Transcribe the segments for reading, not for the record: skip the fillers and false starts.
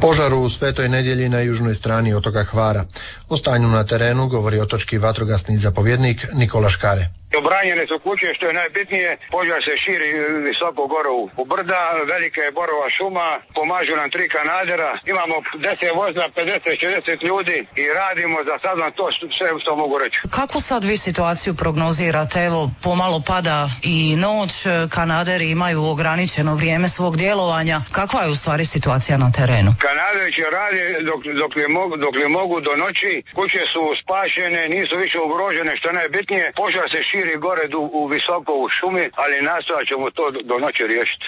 Požar u Svetoj Nedjelji na južnoj strani otoka Hvara. O stanju na terenu govori otočki vatrogasni zapovjednik Nikola Škare. Obranjene su kuće, što je najbitnije. Požar se širi visoko gore u brda, velika je borova šuma, pomažu nam 3 kanadera, imamo 10 vozila, 50-60 ljudi i radimo za sad vam to sve što mogu reći. Kako sad vi situaciju prognozirate? Evo, pomalo pada i noć, kanaderi imaju ograničeno vrijeme svog djelovanja. Kakva je u stvari situacija na terenu? Kanaderi će raditi dok li mogu do noći, kuće su spašene, nisu više ugrožene, što je najbitnije. Požar se širi gore u visoko u šumi, ali nastojat ćemo to do noći riješiti.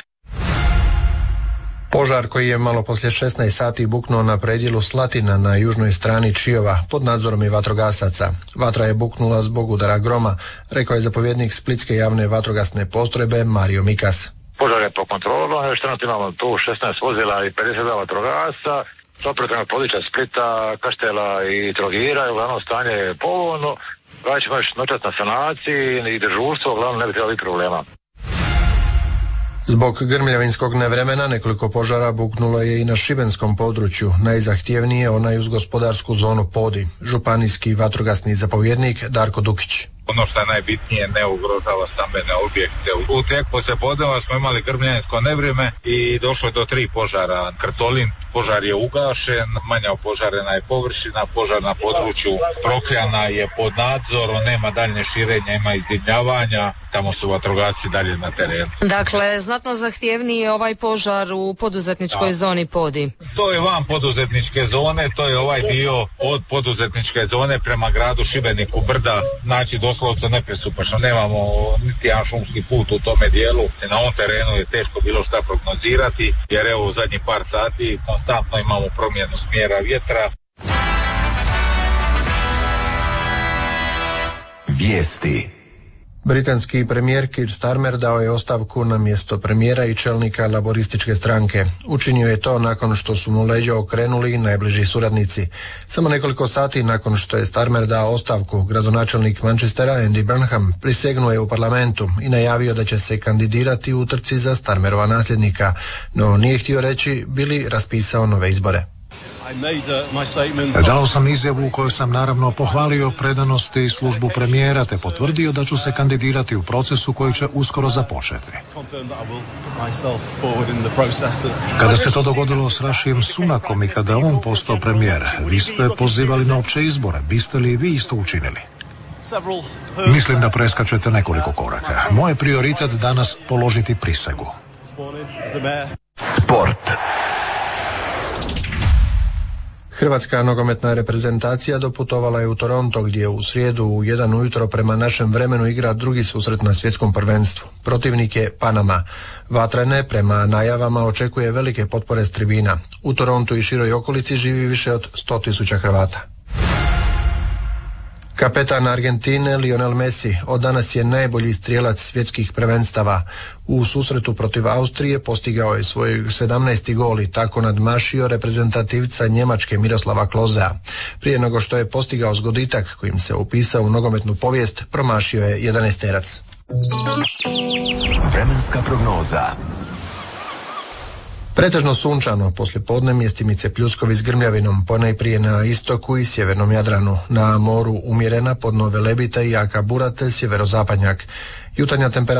Požar koji je malo poslije 16 sati buknuo na predjelu Slatina na južnoj strani Čiova pod nadzorom i vatrogasaca. Vatra je buknula zbog udara groma, rekao je zapovjednik Splitske javne vatrogasne postrojbe Mario Mikas. Požar je po kontrolu, još trenutno imamo tu 16 vozila i 52 vatrogasca. S operativnog područja Splita, Kaštela i Trogira, uglavnom stanje je povoljno. Kada ćemo još noćat na sanaciji i dežurstvo, uglavnom ne bi trebalo biti problema. Zbog grmljavinskog nevremena nekoliko požara buknulo je i na šibenskom području, najzahtjevnije onaj uz gospodarsku zonu Podi. Županijski vatrogasni zapovjednik Darko Dukić. Ono što je najbitnije, ne ugrožava stambene objekte. U tijeku poslijepodneva smo imali grmljavinsko nevrijeme i došlo je do 3 požara. Krtolin požar je ugašen, manja opožarena je površina, požar na području Prokljana je pod nadzorom, nema daljnje širenja, ima izdimljavanja, tamo su vatrogasci dalje na terenu. Dakle, znatno zahtjevniji je ovaj požar u poduzetničkoj zoni Podi. To je van poduzetničke zone, to je ovaj dio od poduzetničke zone prema gradu Šibeniku, brda, znači doslovce neprestupačno, nemamo niti jedan šumski put u tome dijelu. Na ovom terenu je teško bilo šta prognozirati, jer evo u zadnjih par sati konstantno imamo promjenu smjera vjetra. Vijesti. Britanski premijer Keir Starmer dao je ostavku na mjesto premijera i čelnika laborističke stranke. Učinio je to nakon što su mu leđa okrenuli najbliži suradnici. Samo nekoliko sati nakon što je Starmer dao ostavku, gradonačelnik Manchestera Andy Burnham prisegnuo je u parlamentu i najavio da će se kandidirati u utrci za Starmerova nasljednika, no nije htio reći bi li raspisao nove izbore. Dao sam izjavu u kojoj sam naravno pohvalio predanost i službu premijera te potvrdio da ću se kandidirati u procesu koji će uskoro započeti. Kada se to dogodilo s Rišijem Sunakom i kada on postao premijer, vi ste pozivali na opće izbore. Biste li vi isto učinili? Mislim da preskačete nekoliko koraka. Moj je prioritet danas položiti prisegu. Sport. Hrvatska nogometna reprezentacija doputovala je u Toronto gdje u srijedu u 1 ujutro prema našem vremenu igra drugi susret na svjetskom prvenstvu. Protivnik je Panama. Vatrene prema najavama očekuje velike potpore s tribina. U Torontu i široj okolici živi više od 100.000 Hrvata. Kapetan Argentine Lionel Messi od danas je najbolji strijelac svjetskih prvenstava. U susretu protiv Austrije postigao je svoj 17. gol i tako nadmašio reprezentativca Njemačke Miroslava Klosea. Prije nego što je postigao zgoditak kojim se upisao u nogometnu povijest, promašio je 11-terac. Vremenska prognoza. Pretežno sunčano, poslijepodne mjestimice pljuskovi s grmljavinom, ponajprije na istoku i sjevernom Jadranu. Na moru umjerena pod Nove Lebite i jaka bura te sjeverozapadnjak. Jutarnja temperatura